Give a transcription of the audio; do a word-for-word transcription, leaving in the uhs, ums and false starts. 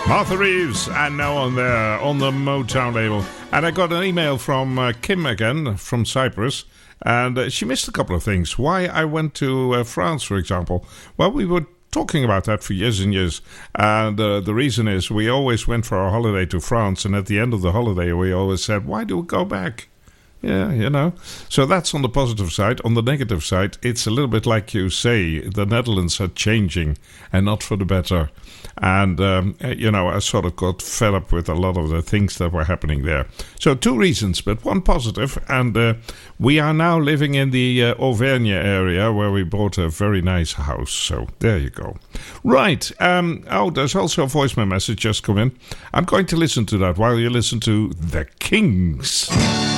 Martha Reeves, and now on there, on the Motown label. And I got an email from uh, Kim again, from Cyprus, and uh, she missed a couple of things. Why I went to uh, France, for example. Well, we were talking about that for years and years, and uh, the reason is we always went for our holiday to France, and at the end of the holiday we always said, why do we go back? Yeah, you know. So that's on the positive side. On the negative side, it's a little bit like you say, the Netherlands are changing, and not for the better. And, um, you know, I sort of got fed up with a lot of the things that were happening there. So two reasons, but one positive. And uh, we are now living in the uh, Auvergne area, where we bought a very nice house. So there you go. Right. Um, oh, there's also a voicemail message just come in. I'm going to listen to that while you listen to The Kings.